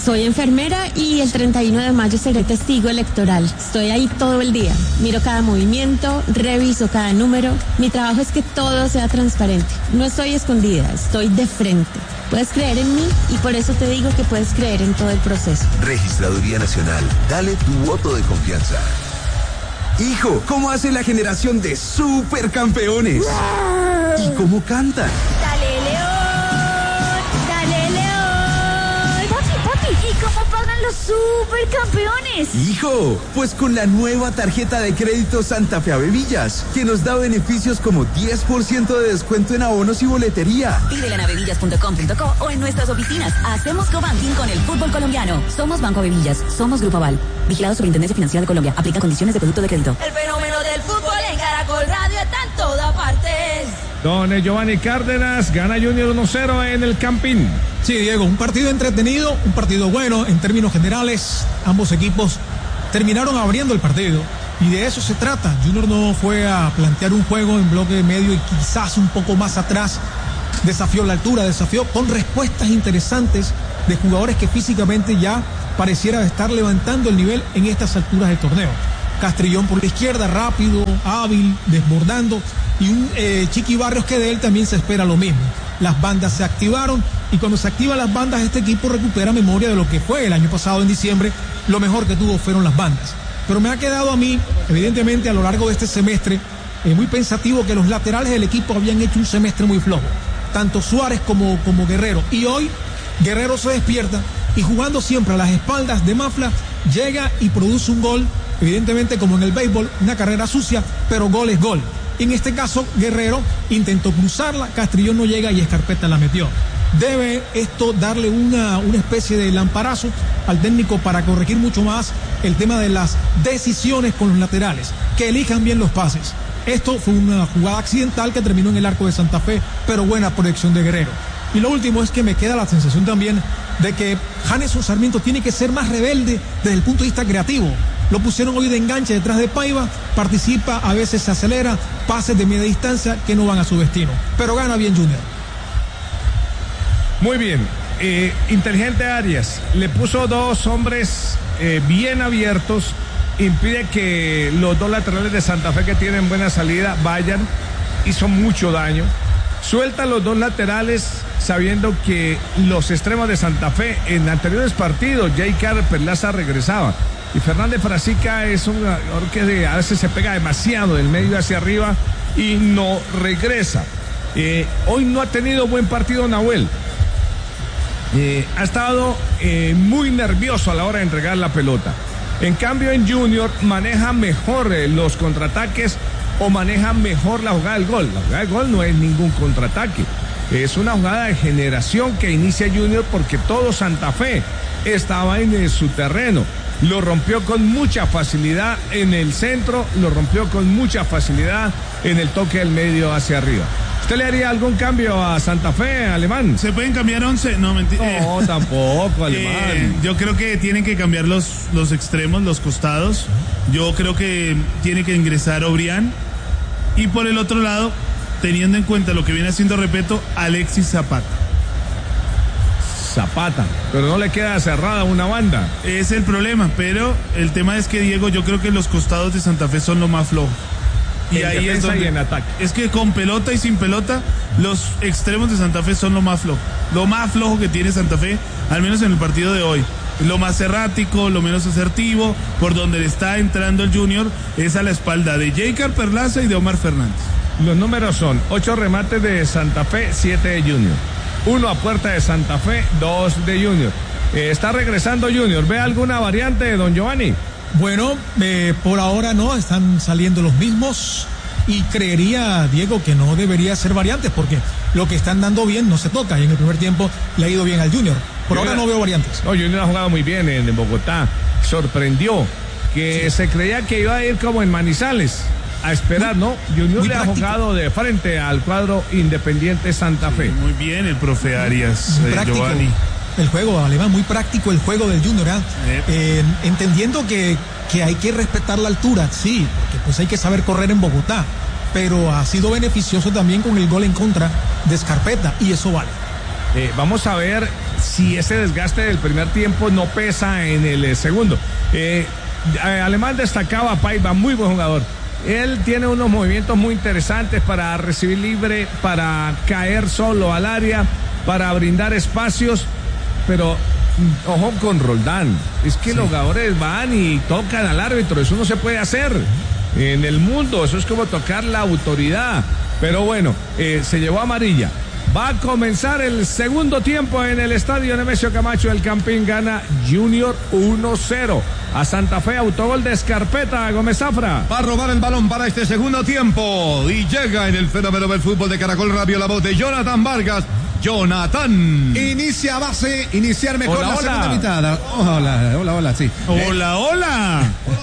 Soy enfermera y el 31 de mayo seré testigo electoral. Estoy ahí todo el día. Miro cada movimiento, reviso cada número. Mi trabajo es que todo sea transparente. No estoy escondida, estoy de frente. Puedes creer en mí y por eso te digo que puedes creer en todo el proceso. Registraduría Nacional. Dale tu voto de confianza. Hijo, ¿cómo hace la generación de supercampeones? ¿Y cómo cantan? ¡Dale, León! ¡Dale, León! Papi, ¿y cómo pagan los supercampeones? Hijo, pues con la nueva tarjeta de crédito Santa Fe Avevillas, que nos da beneficios como 10% de descuento en abonos y boletería. Pídela en avevillas.com.co o en nuestras oficinas. Hacemos cobanking con el fútbol colombiano. Somos Banco Avevillas, somos Grupo Aval. Vigilado Superintendencia Financiera de Colombia. Aplica condiciones de producto de crédito. El fenómeno del fútbol en Caracol Radio está en toda parte. Don Giovanni Cárdenas, gana Junior 1-0 en el Campín. Sí, Diego, un partido entretenido, un partido bueno en términos generales. Ambos equipos terminaron abriendo el partido y de eso se trata. Junior no fue a plantear un juego en bloque medio y quizás un poco más atrás. Desafió la altura, desafió con respuestas interesantes de jugadores que físicamente ya pareciera estar levantando el nivel en estas alturas del torneo. Castrillón por la izquierda, rápido, hábil, desbordando, y un Chiqui Barrios que de él también se espera lo mismo. Las bandas se activaron y cuando se activan las bandas este equipo recupera memoria de lo que fue el año pasado en diciembre. Lo mejor que tuvo fueron las bandas. Pero me ha quedado a mí, evidentemente a lo largo de este semestre, muy pensativo que los laterales del equipo habían hecho un semestre muy flojo. Tanto Suárez como Guerrero. Y hoy Guerrero se despierta y jugando siempre a las espaldas de Mafla, llega y produce un gol. Evidentemente, como en el béisbol, una carrera sucia, pero gol es gol. En este caso, Guerrero intentó cruzarla, Castrillón no llega y Escarpeta la metió. Debe esto darle una especie de lamparazo al técnico para corregir mucho más el tema de las decisiones con los laterales, que elijan bien los pases. Esto fue una jugada accidental que terminó en el arco de Santa Fe, pero buena proyección de Guerrero. Y lo último es que me queda la sensación también de que Janeson Sarmiento tiene que ser más rebelde desde el punto de vista creativo. Lo pusieron hoy de enganche detrás de Paiva, participa, a veces se acelera, pases de media distancia que no van a su destino. Pero gana bien Junior. Muy bien. Inteligente Arias. Le puso dos hombres bien abiertos. Impide que los dos laterales de Santa Fe que tienen buena salida vayan. Hizo mucho daño. Suelta los dos laterales sabiendo que los extremos de Santa Fe en anteriores partidos, J.K. Perlaza regresaba. Y Fernández Frasica es un jugador que a veces se pega demasiado del medio hacia arriba y no regresa. Hoy no ha tenido buen partido Nahuel. Ha estado muy nervioso a la hora de entregar la pelota. En cambio en Junior maneja mejor los contraataques o maneja mejor la jugada del gol. La jugada del gol no es ningún contraataque. Es una jugada de generación que inicia Junior porque todo Santa Fe estaba en su terreno. Lo rompió con mucha facilidad en el centro, lo rompió con mucha facilidad en el toque del medio hacia arriba. ¿Usted le haría algún cambio a Santa Fe, Alemán? ¿Se pueden cambiar 11? No, mentira. No, tampoco, Alemán. Yo creo que tienen que cambiar los extremos, los costados. Yo creo que tiene que ingresar Obrián. Y por el otro lado, teniendo en cuenta lo que viene haciendo, repito, Alexis Zapata, pero no le queda cerrada una banda. Es el problema, pero el tema es que, Diego, yo creo que los costados de Santa Fe son lo más flojo. Y ahí es donde, y en ataque. Es que con pelota y sin pelota, los extremos de Santa Fe son lo más flojo. Lo más flojo que tiene Santa Fe, al menos en el partido de hoy. Lo más errático, lo menos asertivo, por donde le está entrando el Junior, es a la espalda de J.K. Perlaza y de Omar Fernández. Los números son 8 remates de Santa Fe, 7 de Junior. 1 a puerta de Santa Fe, 2 de Junior. Está regresando Junior. ¿Ve alguna variante, don Giovanni? Bueno, por ahora no, están saliendo los mismos y creería, Diego, que no debería ser variantes porque lo que están dando bien no se toca y en el primer tiempo le ha ido bien al Junior. Por ahora no veo variantes. No, Junior ha jugado muy bien en Bogotá. Sorprendió que se creía que iba a ir como en Manizales a esperar, ¿no? Junior le ha jugado de frente al cuadro Independiente Santa Fe. Muy bien el profe Arias, Giovanni. El juego, Alemán, muy práctico el juego del Junior, entendiendo que hay que respetar la altura, sí, porque pues hay que saber correr en Bogotá, pero ha sido beneficioso también con el gol en contra de Escarpeta y eso vale. Vamos a ver si ese desgaste del primer tiempo no pesa en el segundo. Alemán destacaba a Paiva, muy buen jugador. Él tiene unos movimientos muy interesantes para recibir libre, para caer solo al área, para brindar espacios, pero ojo con Roldán. Es que los jugadores van y tocan al árbitro, eso no se puede hacer en el mundo, eso es como tocar la autoridad. Pero bueno, se llevó amarilla. Va a comenzar el segundo tiempo en el estadio Nemesio Camacho. El Campín gana Junior 1-0 a Santa Fe. Autogol de Scarpeta. Gómez Zafra. Va a robar el balón para este segundo tiempo. Y llega en el fenómeno del fútbol de Caracol Radio la voz de Jonathan Vargas. Jonathan. Inicia a base, iniciar mejor la segunda mitad. Hola, sí. Hola.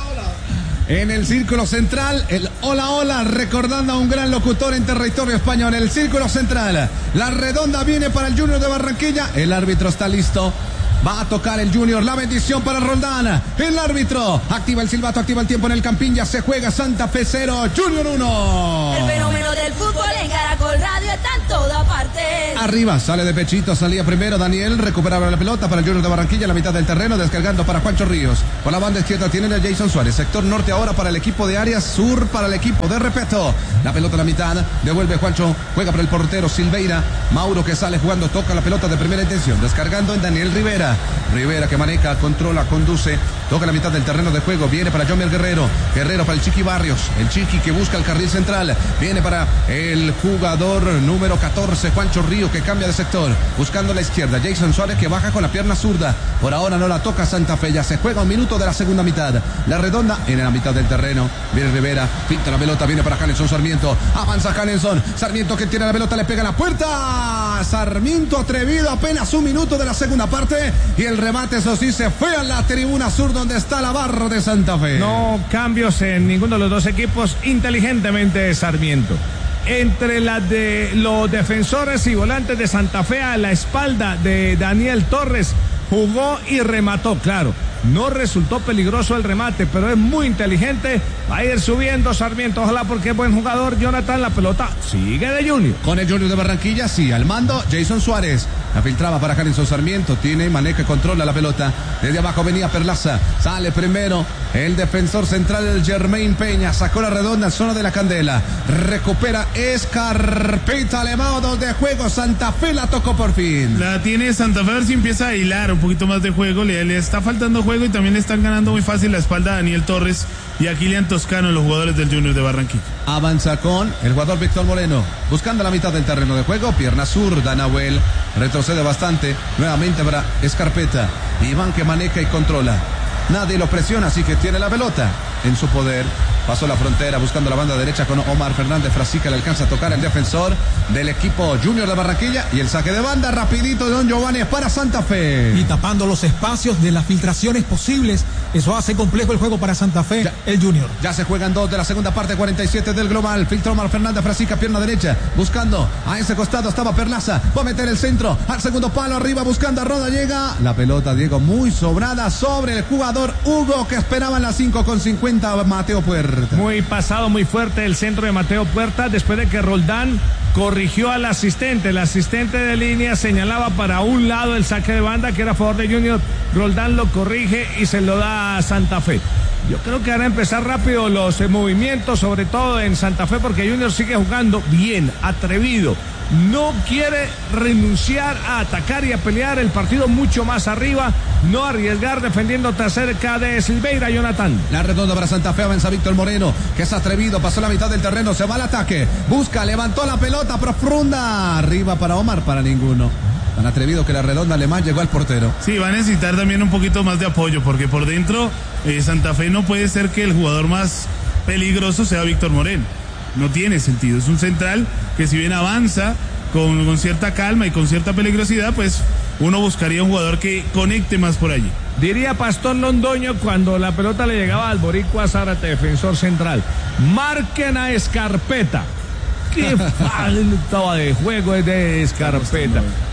En el círculo central, el hola, recordando a un gran locutor en territorio español. En el círculo central, la redonda viene para el Junior de Barranquilla. El árbitro está listo. Va a tocar el Junior, la bendición para Roldán. El árbitro activa el silbato, activa el tiempo en el Campín. Ya se juega Santa Fe 0, Junior 1. El fenómeno del fútbol en Caracol Radio está en toda parte. Arriba, sale de pechito, salía primero Daniel, recuperaba la pelota para el Junior de Barranquilla, la mitad del terreno, descargando para Juancho Ríos. Por la banda izquierda tienen a Jason Suárez. Sector norte ahora para el equipo de Arias, sur para el equipo de Repeto. La pelota a la mitad, devuelve Juancho, juega para el portero Silveira. Mauro que sale jugando, toca la pelota de primera intención, descargando en Daniel Rivera. Rivera que maneja, controla, conduce, toca la mitad del terreno de juego, viene para Jomer Guerrero para el Chiqui Barrios, el Chiqui que busca el carril central, viene para el jugador número 14, Juancho Río, que cambia de sector, buscando la izquierda, Jason Suárez que baja con la pierna zurda, por ahora no la toca Santa Fe, ya se juega un minuto de la segunda mitad, la redonda en la mitad del terreno, viene Rivera, pinta la pelota, viene para Hanelson Sarmiento, avanza Hanelson, Sarmiento que tiene la pelota, le pega en la puerta, Sarmiento atrevido, apenas un minuto de la segunda parte, y el remate, eso sí, se fue a la tribuna sur donde está la barra de Santa Fe. No cambios en ninguno de los dos equipos, inteligentemente Sarmiento. Entre las de los defensores y volantes de Santa Fe, a la espalda de Daniel Torres, jugó y remató, claro. No resultó peligroso el remate, pero es muy inteligente. Va a ir subiendo Sarmiento, ojalá, porque es buen jugador. Jonathan, la pelota sigue de Junior. Con el Junior de Barranquilla, sí, al mando Jason Suárez. La filtraba para Hanelson Sarmiento, tiene Mané que controla la pelota. Desde abajo venía Perlaza, sale primero el defensor central Germain Peña, sacó la redonda en zona de la Candela. Recupera Scarpeta, modos de juego, Santa Fe la tocó por fin. La tiene Santa Fe, a ver si empieza a hilar un poquito más de juego, le está faltando juego y también le están ganando muy fácil la espalda a Daniel Torres y a Kilian Toscano, los jugadores del Junior de Barranquilla. Avanza con el jugador Víctor Moreno, buscando la mitad del terreno de juego, pierna zurda, Nahuel retrocede bastante, nuevamente para Scarpeta, Iván que maneja y controla, nadie lo presiona, así que tiene la pelota en su poder. Pasó la frontera buscando la banda derecha con Omar Fernández Frasica, le alcanza a tocar el defensor del equipo Junior de Barranquilla y el saque de banda rapidito de Don Giovanni para Santa Fe. Y tapando los espacios de las filtraciones posibles, eso hace complejo el juego para Santa Fe, ya, el Junior. Ya se juegan dos de la segunda parte, 47 del global, filtra Omar Fernández Frasica, pierna derecha, buscando a ese costado estaba Perlaza, va a meter el centro, al segundo palo arriba buscando a Roda, llega la pelota, Diego, muy sobrada sobre el jugador Hugo que esperaba en las 5:50 Mateo Puerta. Muy pasado, muy fuerte el centro de Mateo Puerta, después de que Roldán corrigió al asistente. El asistente de línea señalaba para un lado el saque de banda que era a favor de Junior. Roldán lo corrige y se lo da a Santa Fe. Yo creo que van a empezar rápido los movimientos, sobre todo en Santa Fe, porque Junior sigue jugando bien, atrevido. No quiere renunciar a atacar y a pelear el partido mucho más arriba, no arriesgar defendiendo cerca de Silveira. Jonathan. La redonda para Santa Fe, avanza Víctor Moreno, que es atrevido, pasó la mitad del terreno, se va al ataque, busca, levantó la pelota profunda, arriba para Omar, para ninguno. Tan atrevido que la redonda alemán llegó al portero. Sí, va a necesitar también un poquito más de apoyo, porque por dentro Santa Fe no puede ser que el jugador más peligroso sea Víctor Moreno. No tiene sentido, es un central que si bien avanza con cierta calma y con cierta peligrosidad, pues uno buscaría un jugador que conecte más por allí. Diría Pastor Londoño cuando la pelota le llegaba al boricua Zárate, defensor central: marquen a Scarpeta. Qué falta de juego es de Scarpeta.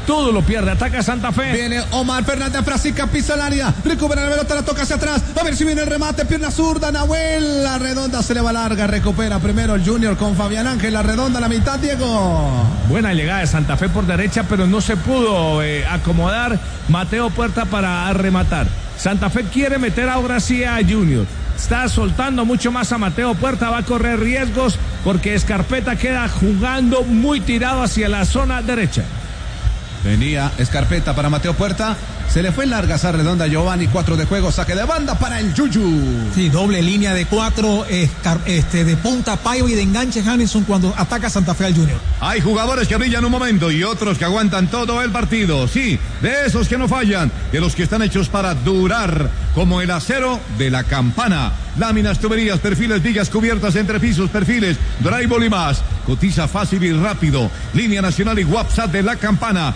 todo lo pierde. Ataca Santa Fe. Viene Omar Fernández Frasica, pisa el área, recupera la pelota, la toca hacia atrás, a ver si viene el remate, pierna zurda, Nahuel, la redonda se le va larga, recupera primero el Junior con Fabián Ángel, la redonda a la mitad, Diego. Buena llegada de Santa Fe por derecha, pero no se pudo acomodar Mateo Puerta para rematar. Santa Fe quiere meter ahora sí a Junior. Está soltando mucho más a Mateo Puerta, va a correr riesgos porque Escarpeta queda jugando muy tirado hacia la zona derecha. Venía Escarpeta para Mateo Puerta, se le fue larga esa redonda Giovanni, 4 de juego, saque de banda para el Yuyu. Sí, doble línea de 4, de punta Paiva y de enganche Hanison cuando ataca Santa Fe al Junior. Hay jugadores que brillan un momento y otros que aguantan todo el partido. Sí, de esos que no fallan, de los que están hechos para durar, como el acero de la Campana. Láminas, tuberías, perfiles, vigas, cubiertas, entrepisos, perfiles, drywall y más. Cotiza fácil y rápido. Línea nacional y WhatsApp de la Campana.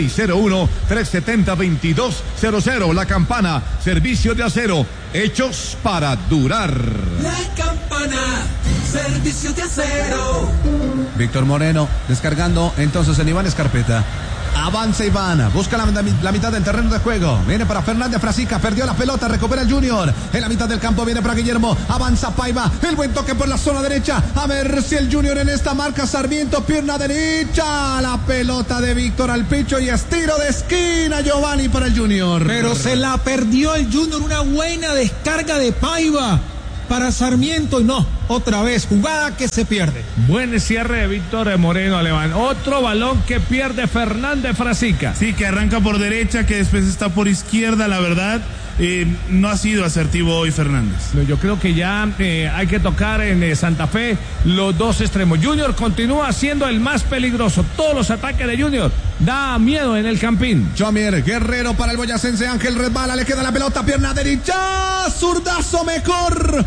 601-370-2200. La Campana, servicio de acero, hechos para durar. La Campana, servicio de acero. Víctor Moreno descargando entonces en Iván Escarpeta. Avanza Iván, busca la mitad del terreno de juego. Viene para Fernández Frasica, perdió la pelota, recupera el Junior. En la mitad del campo viene para Guillermo, avanza Paiva, el buen toque por la zona derecha. A ver si el Junior en esta marca Sarmiento, pierna derecha. La pelota de Víctor al pecho y estiro de esquina Giovanni para el Junior. Pero se la perdió el Junior, una buena descarga de Paiva para Sarmiento y no, otra vez, jugada que se pierde. Buen cierre de Víctor Moreno Alemán. Otro balón que pierde Fernández Frasica. Sí, que arranca por derecha, que después está por izquierda, la verdad. No ha sido asertivo hoy Fernández. No, yo creo que ya hay que tocar en Santa Fe los dos extremos. Junior continúa siendo el más peligroso. Todos los ataques de Junior da miedo en el Campín. Jomier Guerrero para el boyacense, Ángel resbala, le queda la pelota, pierna derecha, zurdazo mejor,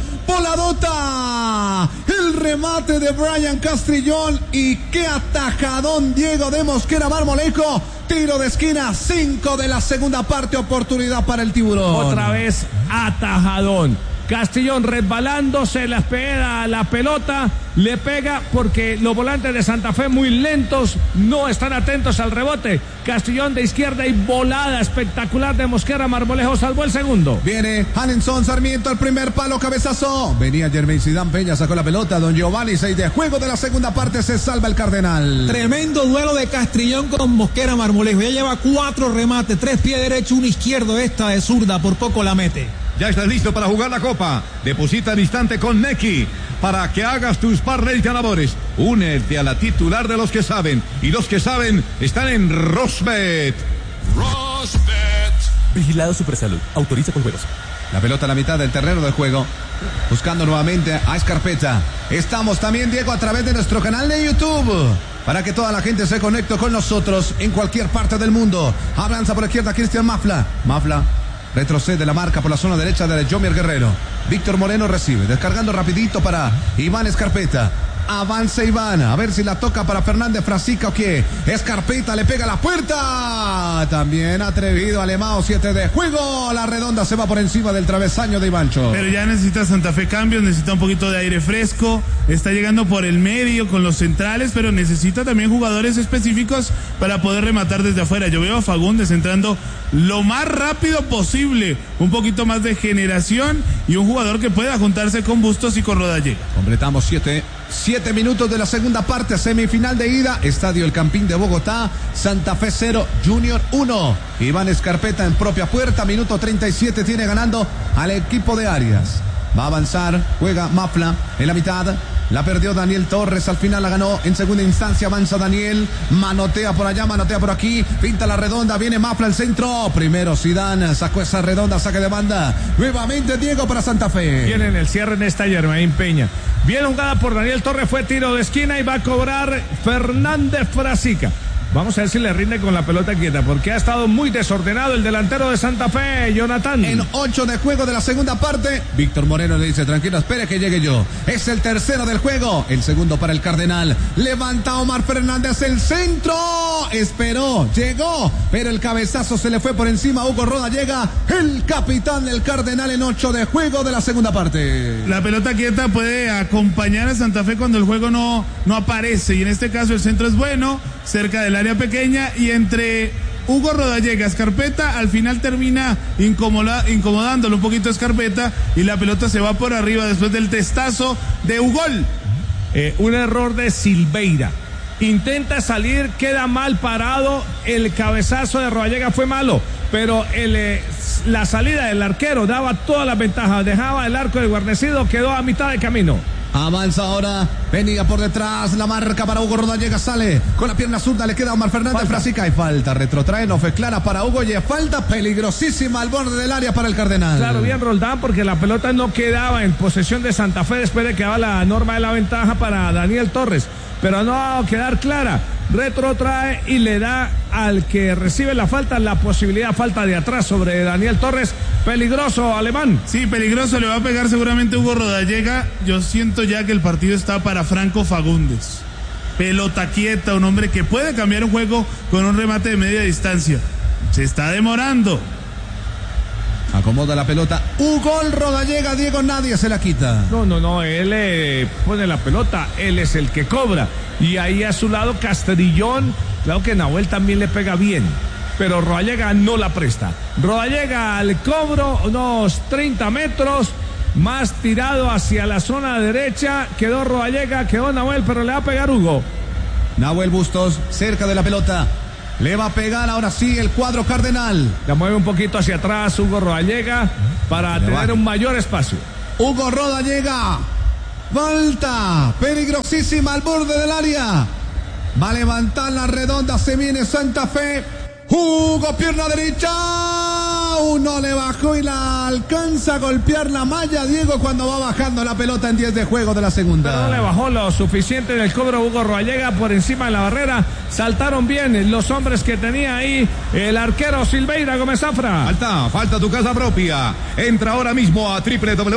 voladota, el remate de Brian Castrillón y qué atajadón Diego de Mosquera Marmolejo. Tiro de esquina, 5 de la segunda parte, oportunidad para el Tiburón. Otra vez atajadón. Castrillón resbalándose, la pega a la pelota, le pega porque los volantes de Santa Fe muy lentos, no están atentos al rebote. Castrillón de izquierda y volada espectacular de Mosquera Marmolejo, salvó el segundo. Viene Hanenson Sarmiento, el primer palo, cabezazo. Venía Jermaine Zidane Peña, sacó la pelota, don Giovanni, 6 de juego de la segunda parte, se salva el Cardenal. Tremendo duelo de Castrillón con Mosquera Marmolejo, ya lleva 4 remates, 3 pies derecho, 1 izquierdo, esta de zurda, por poco la mete. Ya estás listo para jugar la Copa. Deposita al instante con Nequi para que hagas tus parlays ganadores. Únete a la titular de los que saben. Y los que saben están en Rosbet. Rosbet. Vigilado Supersalud. Autoriza con juegos. La pelota a la mitad del terreno de juego. Buscando nuevamente a Escarpeta. Estamos también, Diego, a través de nuestro canal de YouTube. Para que toda la gente se conecte con nosotros en cualquier parte del mundo. Avanza por la izquierda Cristian Mafla. Retrocede la marca por la zona derecha de Jomier Guerrero. Víctor Moreno recibe, descargando rapidito para Iván Escarpeta. Avanza Iván, a ver si la toca para Fernández Frasica o qué. Escarpeta le pega a la puerta. También atrevido Alemão, 7 de juego. La redonda se va por encima del travesaño de Ivancho. Pero ya necesita Santa Fe cambios, necesita un poquito de aire fresco. Está llegando por el medio con los centrales, pero necesita también jugadores específicos para poder rematar desde afuera. Yo veo a Fagundes entrando lo más rápido posible. Un poquito más de generación y un jugador que pueda juntarse con Bustos y con Rodallega. Completamos 7 minutos de la segunda parte, semifinal de ida, Estadio El Campín de Bogotá, Santa Fe 0, Junior 1. Iván Escarpeta en propia puerta, minuto 37, tiene ganando al equipo de Arias. Va a avanzar, juega Mafla en la mitad. La perdió Daniel Torres, al final la ganó en segunda instancia, avanza Daniel, manotea por allá, manotea por aquí, pinta la redonda, viene Mafla al centro, primero Zidane, sacó esa redonda, saque de banda, nuevamente Diego para Santa Fe. Viene en el cierre en esta Jermaine Peña, bien jugada por Daniel Torres, fue tiro de esquina y va a cobrar Fernández Frasica. Vamos a ver si le rinde con la pelota quieta, porque ha estado muy desordenado el delantero de Santa Fe, Jonathan. En 8 de juego de la segunda parte, Víctor Moreno le dice, tranquilo, espere que llegue yo. Es el tercero del juego, el segundo para el Cardenal. Levanta Omar Fernández, el centro. Esperó, llegó, pero el cabezazo se le fue por encima. Hugo Roda, llega el capitán del Cardenal en 8 de juego de la segunda parte. La pelota quieta puede acompañar a Santa Fe cuando el juego no aparece, y en este caso el centro es bueno, cerca del área pequeña y entre Hugo Rodallega, Escarpeta, al final termina incomodándolo un poquito a Escarpeta y la pelota se va por arriba después del testazo de Ugol. Un error de Silveira. Intenta salir, queda mal parado, el cabezazo de Rodallega fue malo, pero la salida del arquero daba todas las ventajas, dejaba el arco desguarnecido, quedó a mitad de camino. Avanza ahora, venía por detrás, la marca para Hugo Rodallega, sale con la pierna zurda, le queda a Omar Fernández, Frasica y falta, retrotrae, no fue clara para Hugo y falta peligrosísima al borde del área para el Cardenal. Claro, bien Roldán, porque la pelota no quedaba en posesión de Santa Fe después de que daba la norma de la ventaja para Daniel Torres, pero no va a quedar clara. Retrotrae y le da al que recibe la falta la posibilidad, falta de atrás sobre Daniel Torres. Peligroso, Alemán. Sí, peligroso, le va a pegar seguramente Hugo Rodallega. Yo siento ya que el partido está para Franco Fagundes. Pelota quieta, un hombre que puede cambiar un juego con un remate de media distancia. Se está demorando. Acomoda la pelota. Hugo Rodallega, Diego, nadie se la quita. No, él pone la pelota, él es el que cobra. Y ahí a su lado Castrillón, claro que Nahuel también le pega bien, pero Rodallega no la presta. Rodallega al cobro, unos 30 metros, más tirado hacia la zona derecha, quedó Rodallega, quedó Nahuel, pero le va a pegar Hugo. Nahuel Bustos, cerca de la pelota. Le va a pegar ahora sí el cuadro Cardenal. La mueve un poquito hacia atrás Hugo Rodallega para tener un mayor espacio. Hugo Rodallega. Falta peligrosísima al borde del área. Va a levantar la redonda, se viene Santa Fe. Hugo, pierna derecha. Uno le bajó y la alcanza a golpear la malla Diego cuando va bajando la pelota en 10 de juego de la segunda. Pero no le bajó lo suficiente en el cobro Hugo Rodallega por encima de la barrera. Saltaron bien los hombres que tenía ahí el arquero Silveira. Gómez Zafra. Falta tu casa propia. Entra ahora mismo a www